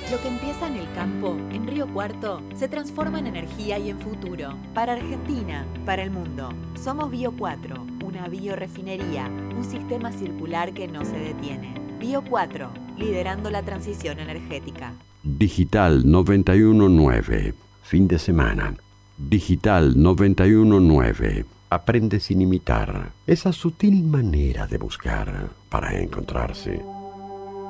Lo que empieza en el campo, en Río Cuarto, se transforma en energía y en futuro. Para Argentina, para el mundo. Somos Bio 4, una biorefinería, un sistema circular que no se detiene. Bio 4, liderando la transición energética. Digital 919, fin de semana. Digital 919, aprende sin imitar. Esa sutil manera de buscar para encontrarse.